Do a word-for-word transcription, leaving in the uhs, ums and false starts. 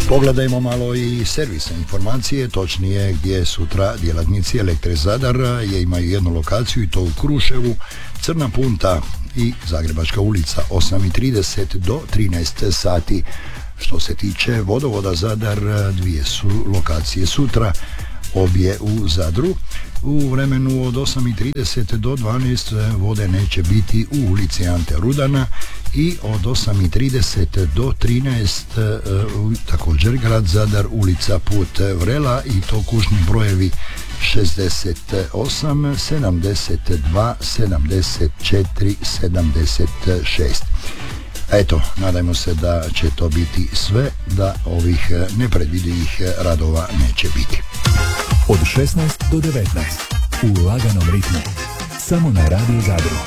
Pogledajmo malo i servisne informacije, točnije gdje sutra djelatnici Elektre Zadar je imaju jednu lokaciju i to u Kruševu, Crna Punta i Zagrebačka ulica, osam i trideset do trinaest sati. Što se tiče vodovoda Zadar, dvije su lokacije sutra, obje u Zadru. U vremenu od osam i trideset do dvanaest vode neće biti u ulici Ante Rudana i od osam i trideset do trinaest također grad Zadar, ulica Put Vrela, i to kućni brojevi šezdeset osam, sedamdeset dva, sedamdeset četiri, sedamdeset šest. Eto, nadajmo se da će to biti sve, da ovih nepredvidivih radova neće biti. Od šesnaest do devetnaest u laganom ritmu, samo na Radio Zadru.